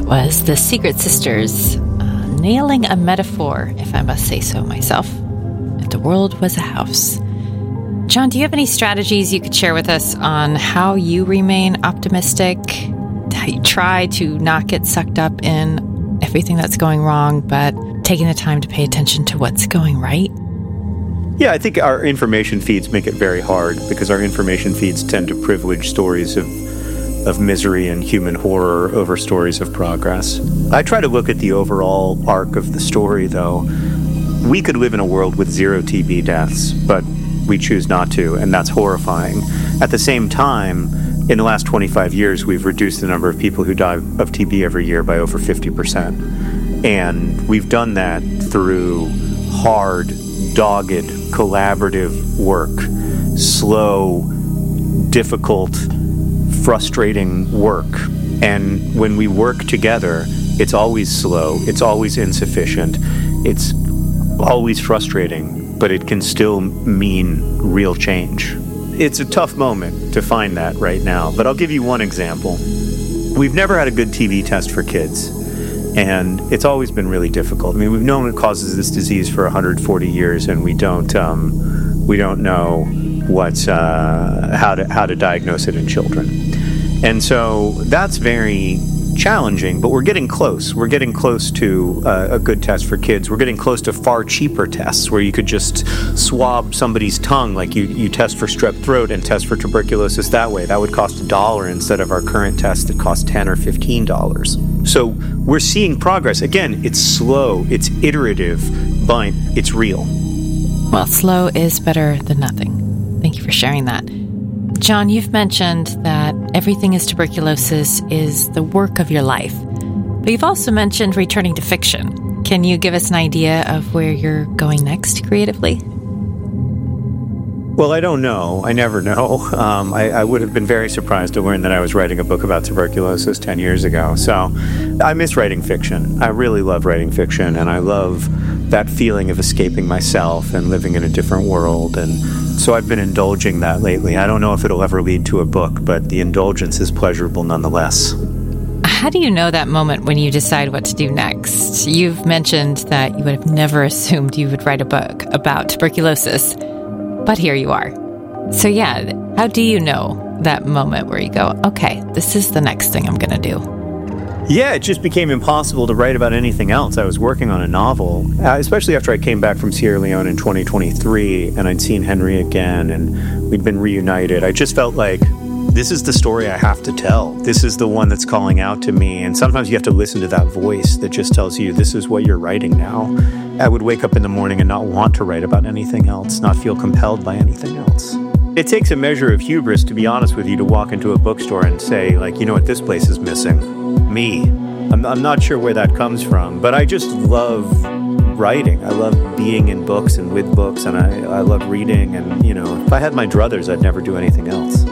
That was the Secret Sisters, nailing a metaphor, if I must say so myself. If the world was a house. John, do you have any strategies you could share with us on how you remain optimistic? How you try to not get sucked up in everything that's going wrong, but taking the time to pay attention to what's going right? Yeah, I think our information feeds make it very hard because our information feeds tend to privilege stories of misery and human horror over stories of progress. I try to look at the overall arc of the story, though. We could live in a world with 0 TB deaths, but we choose not to, and that's horrifying. At the same time, in the last 25 years, we've reduced the number of people who die of TB every year by over 50%. And we've done that through hard, dogged, collaborative work, slow, difficult, frustrating work. And when we work together, it's always slow, it's always insufficient, it's always frustrating, but it can still mean real change. It's a tough moment to find that right now, but I'll give you one example. We've never had a good TB test for kids, and it's always been really difficult. I mean, we've known it causes this disease for 140 years, and we don't know how to diagnose it in children. And so that's very challenging, but we're getting close. We're getting close to a good test for kids. We're getting close to far cheaper tests where you could just swab somebody's tongue, like you test for strep throat and test for tuberculosis that way. That would cost $1 instead of our current test that costs $10 or $15. So we're seeing progress. Again, it's slow, it's iterative, but it's real. Well, slow is better than nothing. Thank you for sharing that. John, you've mentioned that Everything is Tuberculosis is the work of your life, but you've also mentioned returning to fiction. Can you give us an idea of where you're going next creatively? Well, I don't know. I never know. I would have been very surprised to learn that I was writing a book about tuberculosis 10 years ago. So I miss writing fiction. I really love writing fiction, and I love that feeling of escaping myself and living in a different world. And so I've been indulging that lately. I don't know if it'll ever lead to a book, but the indulgence is pleasurable nonetheless. How do you know that moment when you decide what to do next? You've mentioned that you would have never assumed you would write a book about tuberculosis, but here you are. So yeah, how do you know that moment where you go, okay, this is the next thing I'm going to do? Yeah, it just became impossible to write about anything else. I was working on a novel, especially after I came back from Sierra Leone in 2023, and I'd seen Henry again, and we'd been reunited. I just felt like this is the story I have to tell. This is the one that's calling out to me, and sometimes you have to listen to that voice that just tells you this is what you're writing now. I would wake up in the morning and not want to write about anything else, not feel compelled by anything else. It takes a measure of hubris, to be honest with you, to walk into a bookstore and say, like, you know what this place is missing? Me. I'm not sure where that comes from, but I just love writing. I love being in books and with books, and I love reading, and, you know, if I had my druthers, I'd never do anything else.